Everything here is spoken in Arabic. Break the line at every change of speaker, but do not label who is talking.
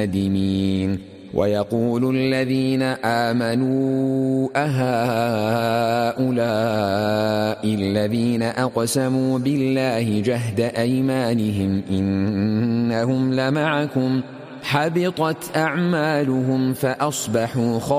نادمين ويقول الذين آمنوا أهؤلاء الذين أقسموا بالله جهد أيمانهم إنهم لمعكم حبطت أعمالهم فأصبحوا